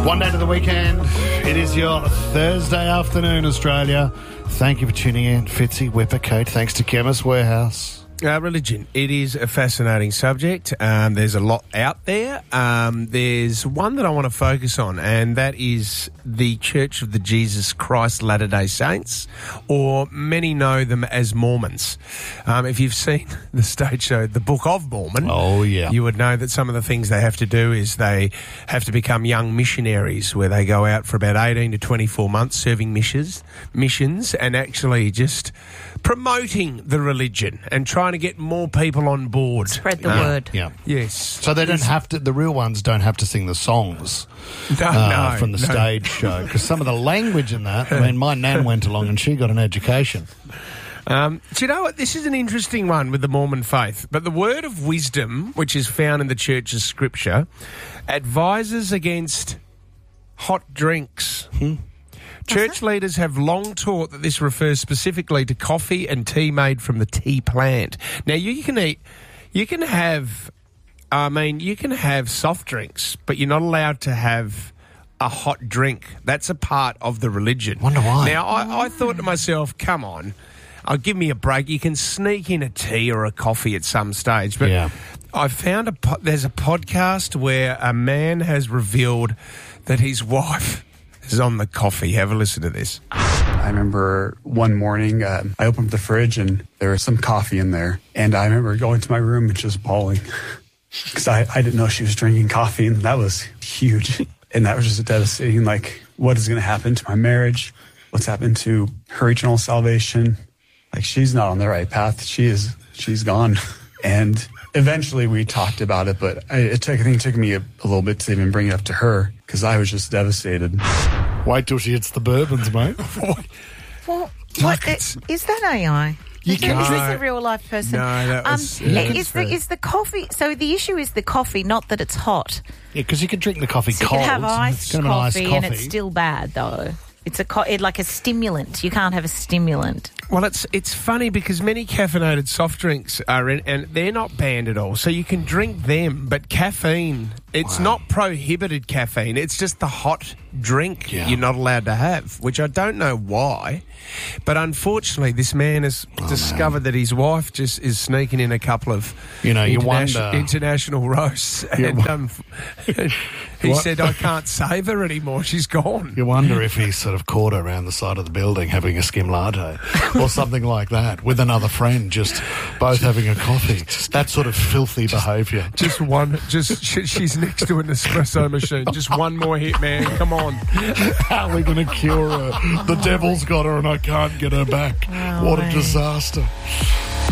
One day to the weekend. It is your Thursday afternoon, Australia. Thank you for tuning in. Fitzy, Whipper, Kate. Thanks to Chemist Warehouse. Religion. It is a fascinating subject. There's a lot out there. There's one that I want to focus on, and that is the Church of the Jesus Christ Latter-day Saints, or many know them as Mormons. If you've seen the stage show, The Book of Mormon, you would know that some of the things they have to do is they have to become young missionaries, where they go out for about 18 to 24 months serving missions and actually just promoting the religion and trying to get more people on board. Spread the word. Yeah. Yes. So they don't have to, the real ones don't have to sing the songs from the stage show, because some of the language in that, I mean, my nan went along and she got an education. Do you know what? This is an interesting one with the Mormon faith. But the word of wisdom, which is found in the church's scripture, advises against hot drinks. Church leaders have long taught that this refers specifically to coffee and tea made from the tea plant. Now, you can have soft drinks, but you're not allowed to have a hot drink. That's a part of the religion. Wonder why. Now, I thought to myself, come on, give me a break. You can sneak in a tea or a coffee at some stage, but I found there's a podcast where a man has revealed that his wife is on the coffee. Have a listen to this. I remember one morning, I opened the fridge and there was some coffee in there. And I remember going to my room and just bawling because I didn't know she was drinking coffee, and that was huge. And that was just devastating. Like, what is going to happen to my marriage? What's happened to her eternal salvation? Like, she's not on the right path. She's gone. And eventually we talked about it, but I think it took me a little bit to even bring it up to her because I was just devastated. Wait till she hits the bourbons, mate. Well, is that AI? Is this a real life person? No, that was... is the coffee... So the issue is the coffee, not that it's hot. Yeah, because you can drink the coffee so cold. You can have iced coffee, and it's still bad, though. It's like a stimulant. You can't have a stimulant. Well, it's funny because many caffeinated soft drinks are in, and they're not banned at all. So you can drink them, but caffeine, it's not prohibited caffeine. It's just the hot drink you're not allowed to have, which I don't know why. But unfortunately, this man has discovered that his wife just is sneaking in a couple of international roasts. And he said, I can't save her anymore. She's gone. You wonder if he sort of caught her around the side of the building having a skim latte or something like that with another friend, just both having a coffee. That sort of filthy behaviour. She's next to an espresso machine. Just one more hit, man. Come on. How are we going to cure her? The devil's got her and I can't get her back. What a disaster.